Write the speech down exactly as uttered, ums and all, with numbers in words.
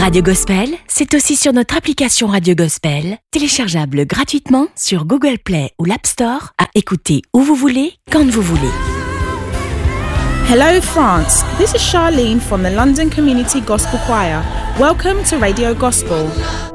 Radio Gospel, c'est aussi sur notre application Radio Gospel, téléchargeable gratuitement sur Google Play ou l'App Store, à écouter où vous voulez, quand vous voulez. Hello France, this is Charlene from the London Community Gospel Choir. Welcome to Radio Gospel.